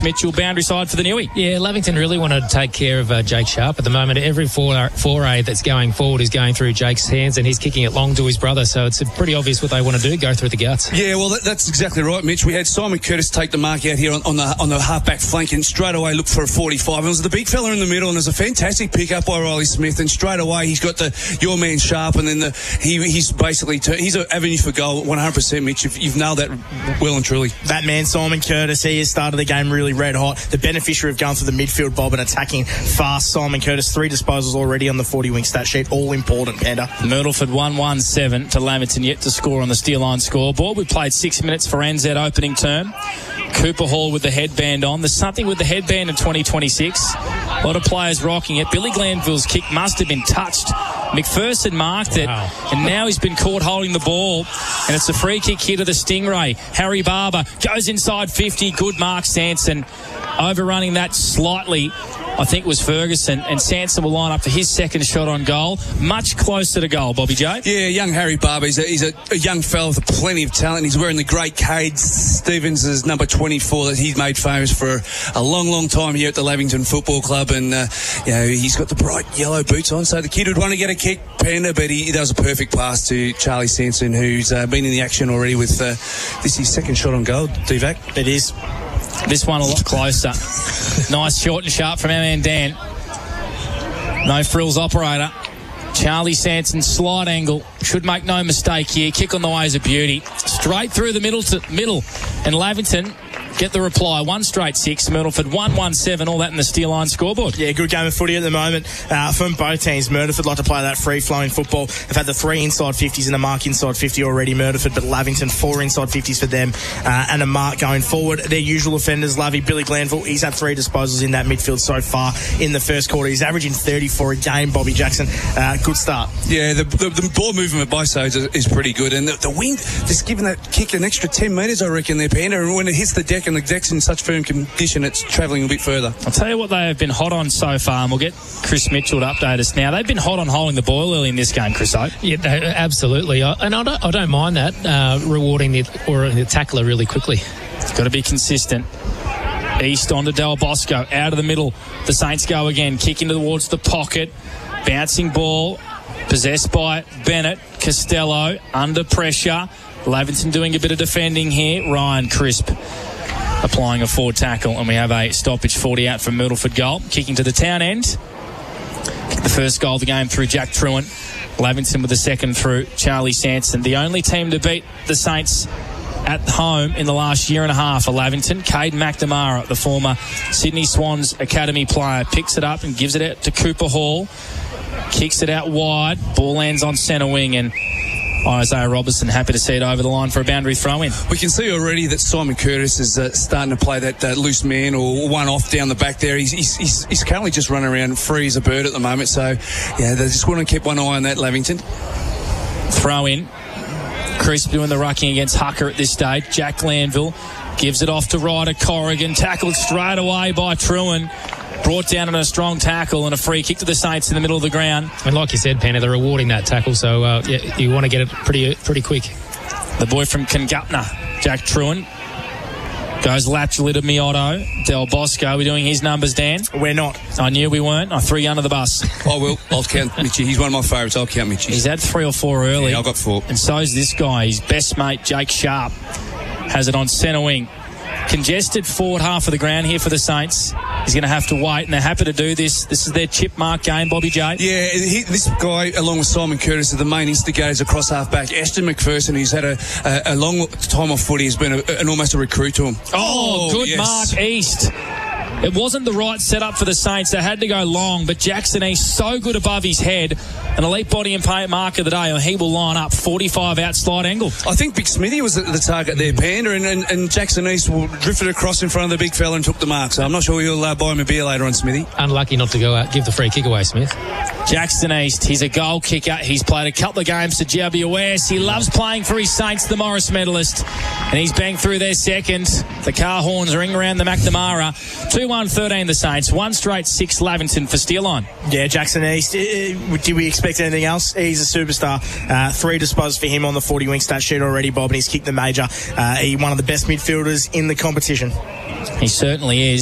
Mitchell, boundary side for the Newey. Yeah, Lavington really wanted to take care of Jake Sharp at the moment. Every foray that's going forward is going through Jake's hands, and he's kicking it long to his brother, so it's pretty obvious what they want to do, go through the guts. Yeah, well, that's exactly right, Mitch. We had Simon Curtis take the mark out here on the half-back flank and straight away look for a 45. And it was the big fella in the middle, and it was a fantastic pick-up by Riley Smith, and straight away he's got your man Sharp, and then he's basically he's an avenue for goal 100%, Mitch. You've nailed that well and truly. That man, Simon Curtis, he has started the game really red hot. The beneficiary of going through the midfield, Bob, and attacking fast. Simon Curtis, 3 disposals already on the 40-wing stat sheet. All important, Panda. Myrtleford 1-1-7 to Lavington, yet to score on the Steel Line scoreboard. We played 6 minutes for NZ opening term. Cooper Hall with the headband on. There's something with the headband in 2026. A lot of players rocking it. Billy Glanville's kick must have been touched. McPherson marked it, and now he's been caught holding the ball, and it's a free kick here to the Stingray. Harry Barber goes inside 50. Good mark, Sanson. Overrunning that slightly, I think, was Ferguson, and Sanson will line up for his second shot on goal. Much closer to goal, Bobby J. Yeah, young Harry Barber. He's a young fella with plenty of talent. He's wearing the great Cade Stevens' number 24 that he's made famous for a long, long time here at the Lavington Football Club, and he's got the bright yellow boots on, so the kid would want to get a kick, Panda, but he does a perfect pass to Charlie Sanson, who's been in the action already with this is his second shot on goal, D-Vac. It is. This one a lot closer. Nice short and sharp from our man Dan. No frills operator. Charlie Sanson, slide angle. Should make no mistake here. Kick on the way is a beauty. Straight through the middle, and Lavington get the reply. 1 straight 6. Myrtleford 1-1-7. All that in the Steel Line scoreboard. Yeah, good game of footy at the moment from both teams. Myrtleford like to play that free-flowing football. They've had the 3 inside 50s and a mark inside 50 already, Myrtleford, but Lavington 4 inside 50s for them and a mark going forward. Their usual offenders, Lavy, Billy Glanville, he's had 3 disposals in that midfield so far in the first quarter. He's averaging 34 a game, Bobby Jackson. Good start. Yeah, the ball movement by sides is pretty good, and the wind just giving that kick an extra 10 metres, I reckon, there, Panda, and when it hits the deck and the deck's in such firm condition, it's travelling a bit further. I'll tell you what they have been hot on so far, and we'll get Chris Mitchell to update us now. They've been hot on holding the ball early in this game, Chris O. Yeah, absolutely. And I don't mind that, rewarding the tackler really quickly. It's got to be consistent. East onto Del Bosco, out of the middle. The Saints go again, kicking towards the pocket. Bouncing ball, possessed by Bennett. Costello, under pressure. Lavington doing a bit of defending here. Ryan Crisp applying a forward tackle, and we have a stoppage, 40 out from Myrtleford goal. Kicking to the town end. The first goal of the game through Jack Truant. Lavington with the second through Charlie Sanson. The only team to beat the Saints at home in the last year and a half are Lavington. Caden McNamara, the former Sydney Swans Academy player, picks it up and gives it out to Cooper Hall. Kicks it out wide. Ball lands on centre wing, and Isaiah Robertson happy to see it over the line for a boundary throw-in. We can see already that Simon Curtis is starting to play that loose man or one off down the back there. He's currently just running around free as a bird at the moment. So, yeah, they just want to keep one eye on that, Lavington. Throw-in. Crisp doing the rucking against Hucker at this stage. Jack Glanville gives it off to Ryder Corrigan. Tackled straight away by Truan. Brought down on a strong tackle and a free kick to the Saints in the middle of the ground. And like you said, Penny, they're rewarding that tackle, so you want to get it pretty quick. The boy from Kingupna, Jack Truan, goes laterally to Miotto. Del Bosco, we're doing his numbers, Dan? We're not. I knew we weren't. I threw you under the bus. I will. I'll count Mitchie. He's one of my favourites. I'll count Mitchie. He's had 3 or 4 early. Yeah, I've got 4. And so's this guy. His best mate, Jake Sharp, has it on centre wing. Congested forward half of the ground here for the Saints. He's going to have to wait, and they're happy to do this. This is their chip mark game, Bobby J. Yeah, this guy, along with Simon Curtis, are the main instigators across half-back. Ashton McPherson, who's had a long time off footy, has been almost a recruit to him. Oh, good yes. Mark, East. It wasn't the right setup for the Saints. They had to go long, but Jackson East so good above his head. An elite body and paint mark of the day. He will line up 45 out slide angle. I think Big Smithy was the target there, Panda, and Jackson East drifted across in front of the big fella and took the mark. So I'm not sure he'll buy him a beer later on, Smithy. Unlucky not to go out, give the free kick away, Smith. Jackson East, he's a goal kicker. He's played a couple of games for GWS. He loves playing for his Saints, the Morris medalist. And he's banged through their second. The car horns ring around the McNamara. 2-1-13 the Saints. 1 straight 6 Lavington for Steelline. Yeah, Jackson East. Did we expect anything else? He's a superstar. 3 disposals for him on the 40 wing stat sheet already, Bob, and he's kicked the major. He's one of the best midfielders in the competition. He certainly is.